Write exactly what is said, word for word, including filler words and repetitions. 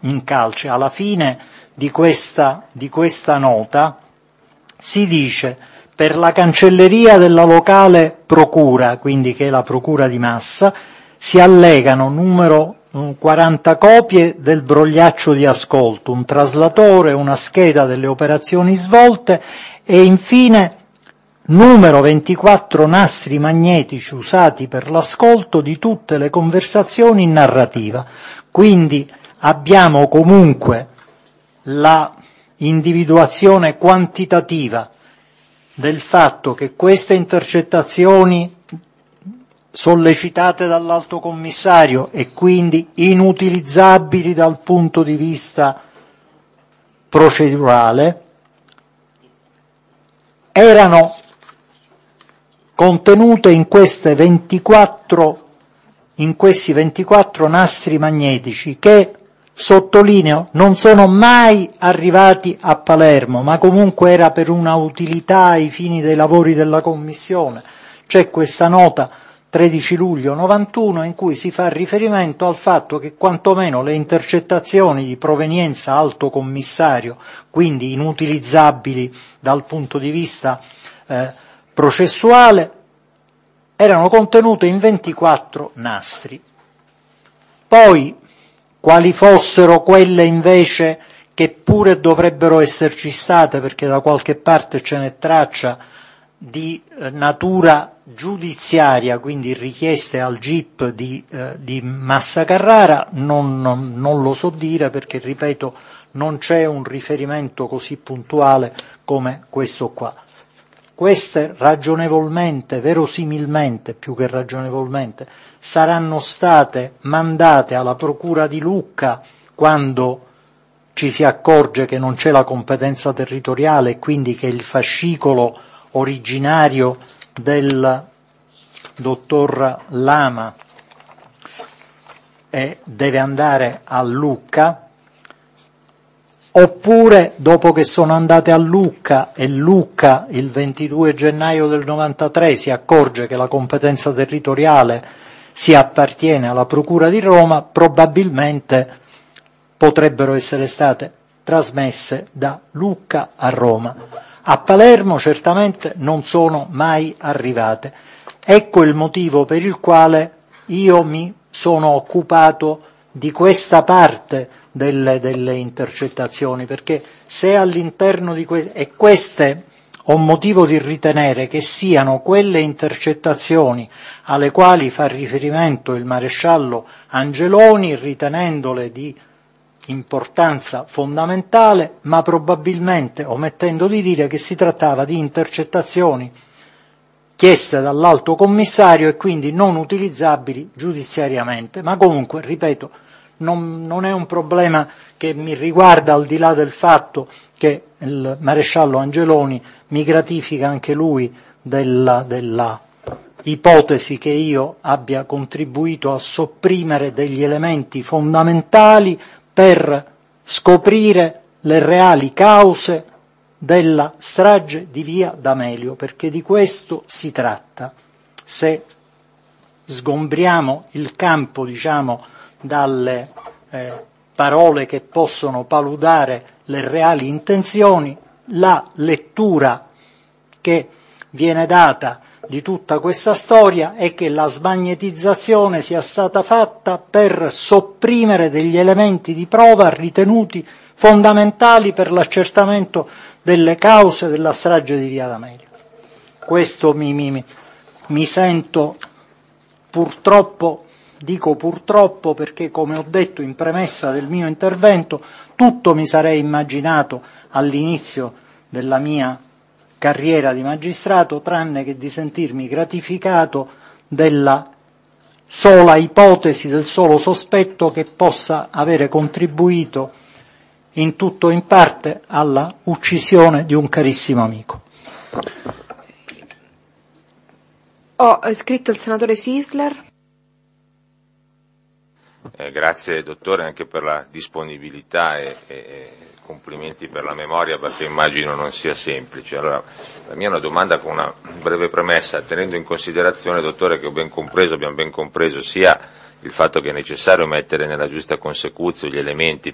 in calce. Alla fine di questa, di questa nota si dice: per la cancelleria della locale procura, quindi che è la procura di Massa, si allegano numero quaranta copie del brogliaccio di ascolto, un traslatore, una scheda delle operazioni svolte e infine numero ventiquattro nastri magnetici usati per l'ascolto di tutte le conversazioni in narrativa. Quindi abbiamo comunque la individuazione quantitativa del fatto che queste intercettazioni sollecitate dall'Alto Commissario e quindi inutilizzabili dal punto di vista procedurale erano contenute in queste ventiquattro in questi ventiquattro nastri magnetici che, sottolineo, non sono mai arrivati a Palermo, ma comunque era per una utilità ai fini dei lavori della Commissione. C'è questa nota tredici luglio novantuno in cui si fa riferimento al fatto che quantomeno le intercettazioni di provenienza Alto Commissario, quindi inutilizzabili dal punto di vista eh, processuale, erano contenute in ventiquattro nastri. Poi, quali fossero quelle invece che pure dovrebbero esserci state, perché da qualche parte ce n'è traccia, di eh, natura giudiziaria, quindi richieste al G I P di, eh, di Massa Carrara, non, non, non lo so dire perché, ripeto, non c'è un riferimento così puntuale come questo qua. Queste ragionevolmente, verosimilmente, più che ragionevolmente, saranno state mandate alla Procura di Lucca quando ci si accorge che non c'è la competenza territoriale e quindi che il fascicolo originario del dottor Lama eh, deve andare a Lucca, oppure dopo che sono andate a Lucca e Lucca il ventidue gennaio del novantatré si accorge che la competenza territoriale si appartiene alla Procura di Roma, probabilmente potrebbero essere state trasmesse da Lucca a Roma. A Palermo certamente non sono mai arrivate. Ecco il motivo per il quale io mi sono occupato di questa parte delle, delle intercettazioni, perché se all'interno di queste, e queste ho motivo di ritenere che siano quelle intercettazioni alle quali fa riferimento il maresciallo Angeloni, ritenendole di importanza fondamentale, ma probabilmente omettendo di dire che si trattava di intercettazioni chieste dall'Alto Commissario e quindi non utilizzabili giudiziariamente, ma comunque, ripeto, non, non è un problema che mi riguarda, al di là del fatto che il maresciallo Angeloni mi gratifica anche lui della, della ipotesi che io abbia contribuito a sopprimere degli elementi fondamentali per scoprire le reali cause della strage di via D'Amelio, perché di questo si tratta. Se sgombriamo il campo, diciamo, dalle eh, parole che possono paludare le reali intenzioni, la lettura che viene data di tutta questa storia è che la smagnetizzazione sia stata fatta per sopprimere degli elementi di prova ritenuti fondamentali per l'accertamento delle cause della strage di via D'Amelio. Questo mi, mi, mi sento purtroppo, dico purtroppo perché, come ho detto in premessa del mio intervento, tutto mi sarei immaginato all'inizio della mia carriera di magistrato, tranne che di sentirmi gratificato della sola ipotesi, del solo sospetto che possa avere contribuito in tutto o in parte alla uccisione di un carissimo amico. Ho iscritto il senatore Sisler. Eh, grazie dottore anche per la disponibilità e, e complimenti per la memoria, perché immagino non sia semplice. Allora, la mia è una domanda con una breve premessa, tenendo in considerazione, dottore, che ho ben compreso, abbiamo ben compreso sia il fatto che è necessario mettere nella giusta consecuzione gli elementi